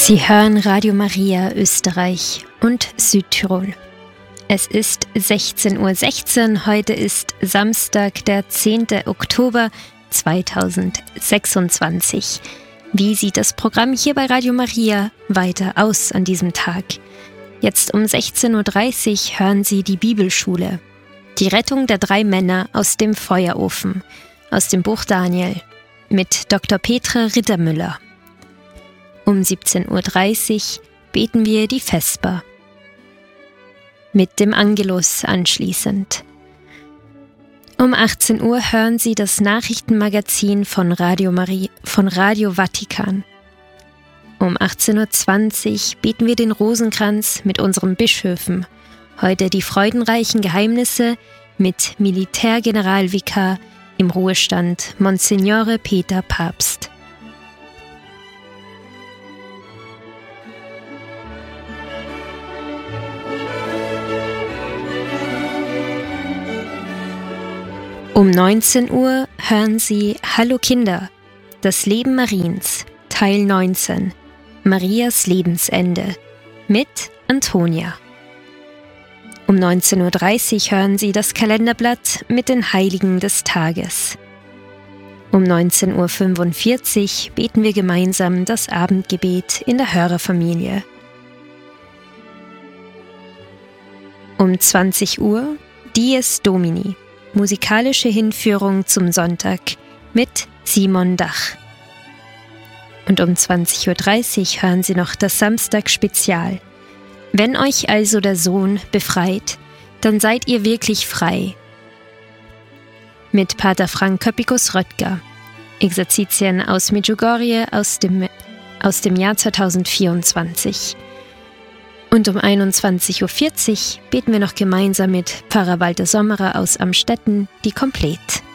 Sie hören Radio Maria Österreich und Südtirol. Es ist 16:16 Uhr, heute ist Samstag, der 10. Oktober 2026. Wie sieht das Programm hier bei Radio Maria weiter aus an diesem Tag? Jetzt um 16:30 Uhr hören Sie die Bibelschule. Die Rettung der 3 Männer aus dem Feuerofen, aus dem Buch Daniel, mit Dr. Petra Rittermüller. Um 17:30 Uhr beten wir die Vesper. Mit dem Angelus anschließend. Um 18 Uhr hören Sie das Nachrichtenmagazin von Radio Vatikan. Um 18:20 Uhr beten wir den Rosenkranz mit unseren Bischöfen. Heute die freudenreichen Geheimnisse mit Militärgeneralvikar im Ruhestand Monsignore Peter Papst. Um 19 Uhr hören Sie Hallo Kinder, das Leben Mariens, Teil 19, Marias Lebensende, mit Antonia. Um 19:30 Uhr hören Sie das Kalenderblatt mit den Heiligen des Tages. Um 19:45 Uhr beten wir gemeinsam das Abendgebet in der Hörerfamilie. Um 20 Uhr Dies Domini, musikalische Hinführung zum Sonntag mit Simon Dach. Und um 20:30 Uhr hören Sie noch das Samstagsspezial. Wenn euch also der Sohn befreit, dann seid ihr wirklich frei. Mit Pater Frank Köppikus-Röttger. Exerzitien aus Medjugorje aus dem Jahr 2024. Und um 21:40 Uhr beten wir noch gemeinsam mit Pfarrer Walter Sommerer aus Amstetten die Komplett.